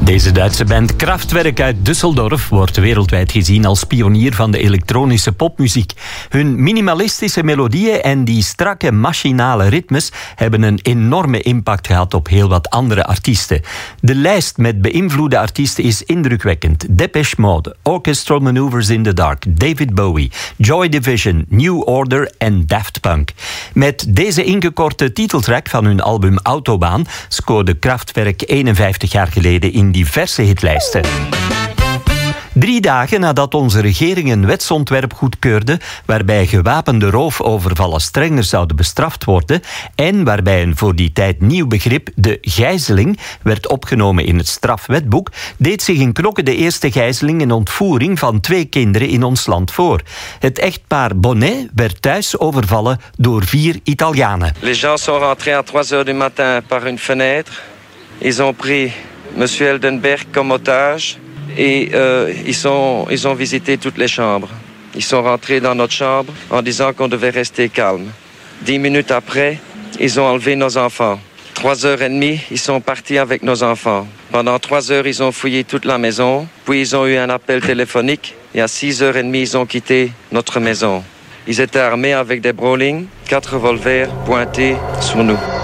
Deze Duitse band Kraftwerk uit Düsseldorf wordt wereldwijd gezien als pionier van de elektronische popmuziek. Hun minimalistische melodieën en die strakke machinale ritmes hebben een enorme impact gehad op heel wat andere artiesten. De lijst met beïnvloede artiesten is indrukwekkend. Depeche Mode, Orchestral Maneuvers in the Dark, David Bowie, Joy Division, New Order en Daft Punk. Met deze ingekorte titeltrack van hun album Autobahn scoorde Kraftwerk 51 jaar geleden in diverse hitlijsten. 3 dagen nadat onze regering een wetsontwerp goedkeurde waarbij gewapende roofovervallen strenger zouden bestraft worden en waarbij een voor die tijd nieuw begrip, de gijzeling, werd opgenomen in het strafwetboek, deed zich in Knokke de eerste gijzeling en ontvoering van 2 kinderen in ons land voor. Het echtpaar Bonnet werd thuis overvallen door 4 Italianen. Les gens sont rentrés à 3 heures du matin par une fenêtre. Ils ont pris Monsieur Eldenberg comme otage. Et ils ont visité toutes les chambres. Ils sont rentrés dans notre chambre en disant qu'on devait rester calme. 10 minutes après, ils ont enlevé nos enfants. 3h30, ils sont partis avec nos enfants. Pendant 3 heures, ils ont fouillé toute la maison. Puis ils ont eu un appel téléphonique. Et à 6h30, ils ont quitté notre maison. Ils étaient armés avec des Browning, 4 revolvers pointés sur nous.